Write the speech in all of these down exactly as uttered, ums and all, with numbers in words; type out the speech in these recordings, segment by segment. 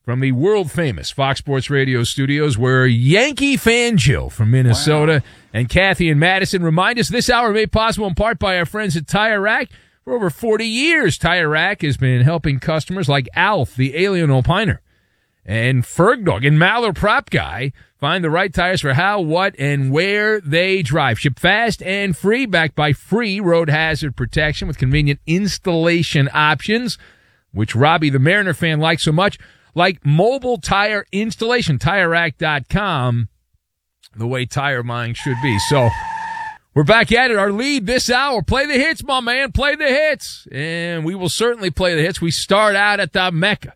from the world-famous Fox Sports Radio studios, where Yankee fan Jill from Minnesota wow. and Kathy and Madison remind us this hour made possible in part by our friends at Tire Rack. For over forty years, Tire Rack has been helping customers like Alf, the Alien Opiner, and Fergdog and Maller Prop Guy find the right tires for how, what, and where they drive. Ship fast and free, backed by free road hazard protection with convenient installation options, which Robbie, the Mariner fan, likes so much, like mobile tire installation, tire rack dot com, the way tire buying should be. So we're back at it. Our lead this hour. Play the hits, my man. Play the hits. And we will certainly play the hits. We start out at the Mecca,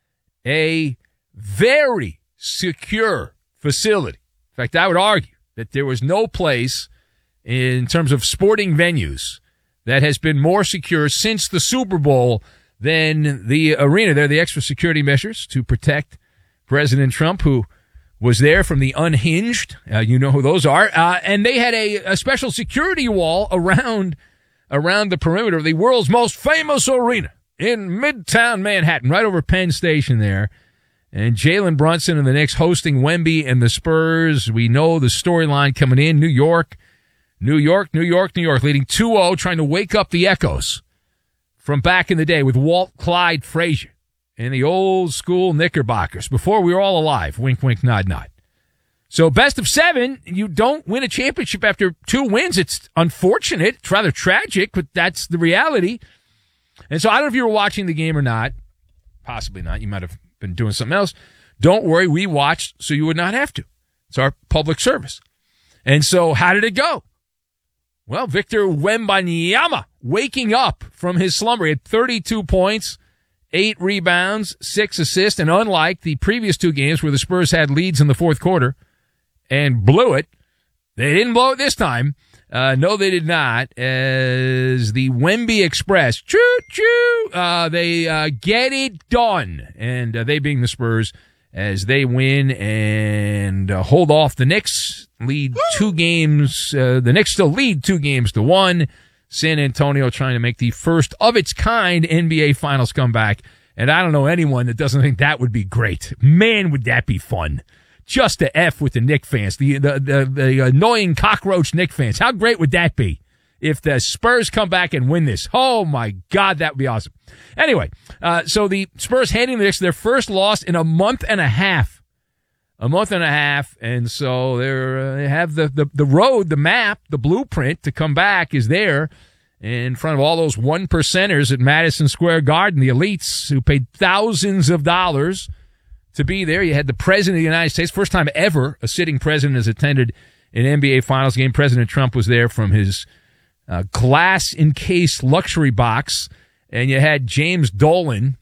a very secure facility. In fact, I would argue that there was no place in terms of sporting venues that has been more secure since the Super Bowl than the arena. There are the extra security measures to protect President Trump, who was there from the unhinged. Uh, you know who those are. Uh, and they had a, a special security wall around around the perimeter of the world's most famous arena in Midtown Manhattan, right over Penn Station there. And Jalen Brunson and the Knicks hosting Wemby and the Spurs. We know the storyline coming in. New York, New York, New York, New York, leading two oh, trying to wake up the echoes from back in the day with Walt Clyde Frazier and the old school Knickerbockers before we were all alive. Wink, wink, nod, nod. So best of seven, you don't win a championship after two wins. It's unfortunate. It's rather tragic, but that's the reality. And so I don't know if you were watching the game or not. Possibly not. You might have been doing something else. Don't worry. We watched so you would not have to. It's our public service. And so how did it go? Well, Victor Wembanyama waking up from his slumber. He had thirty-two points, eight rebounds, six assists, and unlike the previous two games where the Spurs had leads in the fourth quarter and blew it, they didn't blow it this time. Uh, no, they did not. As the Wemby Express, choo-choo, uh, they uh, get it done. And uh, they being the Spurs, as they win and uh, hold off the Knicks, lead two games. Uh, the Knicks still lead two games to one. San Antonio trying to make the first of its kind N B A Finals comeback. And I don't know anyone that doesn't think that would be great. Man, would that be fun. Just to F with the Knicks fans, the, the, the, the annoying cockroach Knicks fans. How great would that be if the Spurs come back and win this? Oh, my God, that would be awesome. Anyway, uh, so the Spurs handing the Knicks their first loss in a month and a half. A month and a half, and so they're, uh, they have the, the, the road, the map, the blueprint to come back is there in front of all those one percenters at Madison Square Garden, the elites who paid thousands of dollars to be there. You had the President of the United States, first time ever a sitting president has attended an N B A Finals game. President Trump was there from his uh, glass-encased luxury box, and you had James Dolan,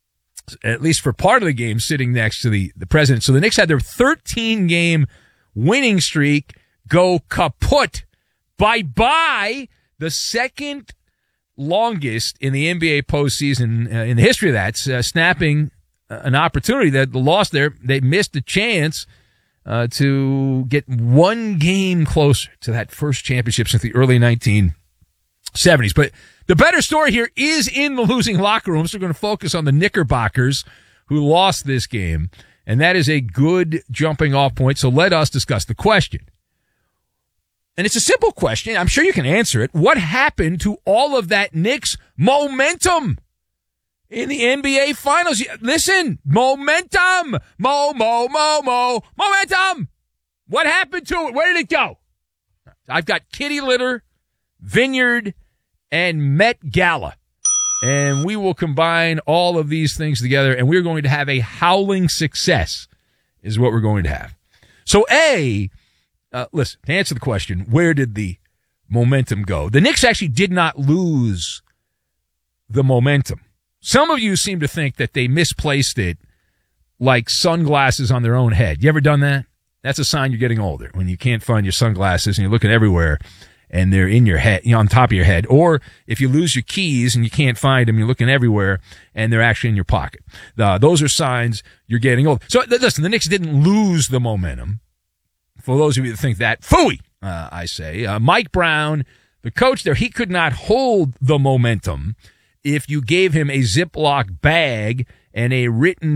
at least for part of the game, sitting next to the, the president. So the Knicks had their thirteen-game winning streak go kaput. Bye-bye. The second longest in the N B A postseason uh, in the history of that, uh, snapping uh, an opportunity that the loss there. They missed a chance uh, to get one game closer to that first championship since the early nineteen seventies. But the better story here is in the losing locker room. So we're going to focus on the Knickerbockers who lost this game. And that is a good jumping off point. So let us discuss the question. And it's a simple question. I'm sure you can answer it. What happened to all of that Knicks momentum in the N B A Finals? Listen, momentum. Mo, mo, mo, mo, momentum. What happened to it? Where did it go? I've got Kitty Litter, Vineyard, and Met Gala. And we will combine all of these things together, and we're going to have a howling success is what we're going to have. So, A, uh, listen, to answer the question, where did the momentum go? The Knicks actually did not lose the momentum. Some of you seem to think that they misplaced it like sunglasses on their own head. You ever done that? That's a sign you're getting older, when you can't find your sunglasses and you're looking everywhere and they're in your head, you know, on top of your head. Or if you lose your keys and you can't find them, you're looking everywhere and they're actually in your pocket. Uh, those are signs you're getting old. So listen, the Knicks didn't lose the momentum. For those of you that think that, phooey, uh, I say. Uh, Mike Brown, the coach there, he could not hold the momentum if you gave him a Ziploc bag and a written